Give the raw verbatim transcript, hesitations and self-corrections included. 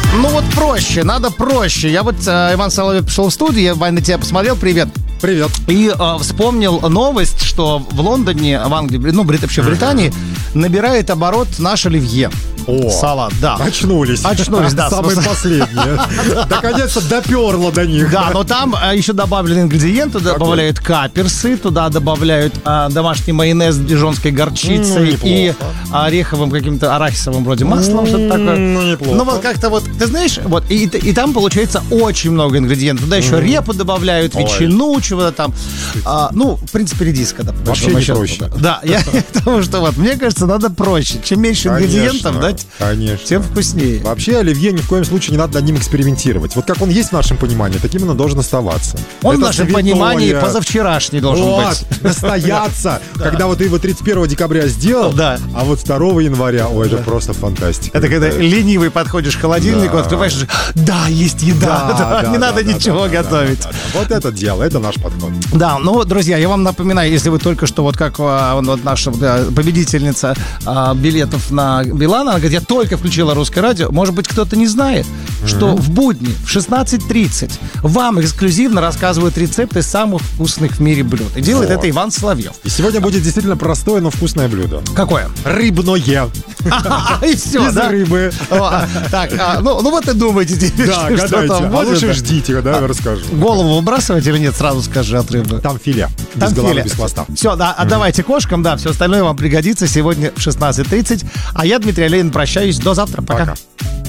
Ну вот проще, надо проще. Я вот, э, Иван Соловьев пришел в студию, я, Вань, на тебя посмотрел, привет. Привет. И э, вспомнил новость, что в Лондоне, в Англии, ну, Брит, вообще в Британии, набирает оборот наш оливье. О, салат, да. Очнулись. Очнулись, да. Самые последние. Наконец-то доперло до них. Да, но там а, еще добавлены ингредиенты, добавляют каперсы, туда добавляют а, домашний майонез с дижонской горчицей ну, и ореховым каким-то арахисовым вроде маслом, что-то такое. Ну, неплохо. Ну, вот как-то вот, ты знаешь, вот, и, и там получается очень много ингредиентов. Туда еще репу добавляют, ветчину, чего-то там. А, ну, в принципе, редиска. Да, вообще не проще. Да, я потому что вот, мне кажется, надо проще. Чем меньше ингредиентов, да, конечно. тем вкуснее. Вообще, оливье ни в коем случае не надо над ним экспериментировать. Вот как он есть в нашем понимании, таким он и должен оставаться. Он Это в нашем святое. понимании позавчерашний должен вот, быть. настояться. Когда вот ты его тридцать первого декабря сделал, да. А вот второго января, ой, это просто фантастика. Это когда ленивый подходишь к холодильнику, открываешь, да, есть еда, не надо ничего готовить. Вот это дело, это наш подход. Да, ну, друзья, я вам напоминаю, если вы только что, вот как вот наша победительница билетов на Билана, она говорит, я только включила русское радио, может быть, кто-то не знает, что в будни в шестнадцать тридцать вам эксклюзивно рассказывают рецепты самых вкусных в мире блюд. И делает это Иван Соловьев. И сегодня будет действительно простое, но вкусное блюдо. Какое? Рыбное. И все, из да? рыбы. Так, ну вот и думаете теперь, да, что гадайте. там А будет. лучше ждите, когда я расскажу. Голову выбрасывать или нет, сразу скажи от рыбы. Там филе. Там без головы, филе. без хвоста. Все, да, отдавайте кошкам, да, все остальное вам пригодится сегодня в шестнадцать тридцать. А я, Дмитрий Олейн, прощаюсь. До завтра. Пока. Пока.